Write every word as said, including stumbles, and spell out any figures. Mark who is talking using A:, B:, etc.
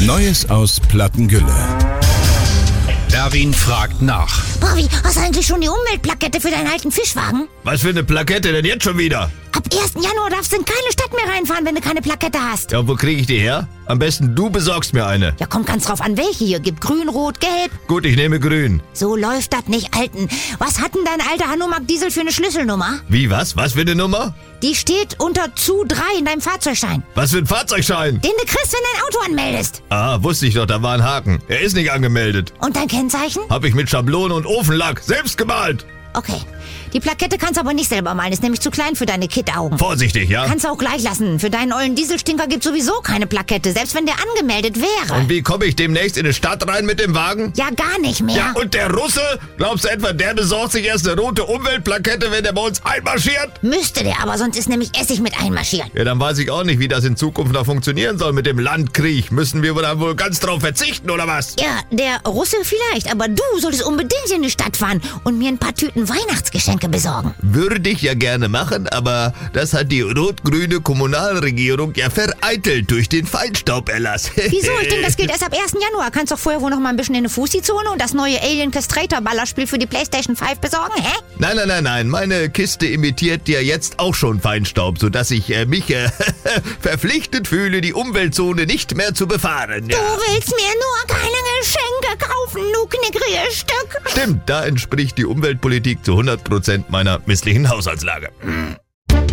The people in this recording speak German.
A: Neues aus Plattengülle.
B: Erwin fragt nach.
C: Bobby, hast du eigentlich schon die Umweltplakette für deinen alten Fischwagen?
D: Was für eine Plakette denn jetzt schon wieder?
C: Ab ersten Januar darfst du in keine Stadt mehr reinfahren, wenn du keine Plakette hast.
D: Ja, wo kriege ich die her? Am besten du besorgst mir eine.
C: Ja, kommt ganz drauf an, welche hier gibt. Grün, Rot, Gelb.
D: Gut, ich nehme grün.
C: So läuft das nicht, Alten. Was hat denn dein alter Hanomag Diesel für eine Schlüsselnummer?
D: Wie, was? Was für eine Nummer?
C: Die steht unter zu drei in deinem Fahrzeugschein.
D: Was für ein Fahrzeugschein?
C: Den du kriegst, wenn dein Auto anmeldest.
D: Ah, wusste ich doch, da war ein Haken. Er ist nicht angemeldet.
C: Und dein Kennzeichen?
D: Hab ich mit Schablone und Ofenlack selbst gemalt.
C: Okay. Die Plakette kannst du aber nicht selber malen, ist nämlich zu klein für deine Kid-Augen.
D: Vorsichtig, ja?
C: Kannst du auch gleich lassen. Für deinen ollen Dieselstinker gibt's sowieso keine Plakette, selbst wenn der angemeldet wäre.
D: Und wie komme ich demnächst in die Stadt rein mit dem Wagen?
C: Ja, gar nicht mehr.
D: Ja, und der Russe? Glaubst du etwa, der besorgt sich erst eine rote Umweltplakette, wenn der bei uns einmarschiert?
C: Müsste der, aber sonst ist nämlich Essig mit einmarschieren.
D: Ja, dann weiß ich auch nicht, wie das in Zukunft noch funktionieren soll mit dem Landkrieg. Müssen wir dann wohl ganz drauf verzichten, oder was?
C: Ja, der Russe vielleicht, aber du solltest unbedingt in die Stadt fahren und mir ein paar Tüten Weihnachtsgeschenke besorgen.
D: Würde ich ja gerne machen, aber das hat die rot-grüne Kommunalregierung ja vereitelt durch den Feinstauberlass.
C: Wieso? Ich denke, das gilt erst ab ersten Januar. Kannst doch vorher wohl noch mal ein bisschen in eine Fussi-Zone und das neue Alien Castrator Ballerspiel für die PlayStation fünf besorgen, hä?
D: Nein, nein, nein, nein. Meine Kiste imitiert ja jetzt auch schon Feinstaub, sodass ich äh, mich äh, verpflichtet fühle, die Umweltzone nicht mehr zu befahren. Ja.
C: Du willst mir nur keine Geschenke kaufen, du knickrige Stück.
D: Stimmt, da entspricht die Umweltpolitik zu hundert Prozent meiner misslichen Haushaltslage.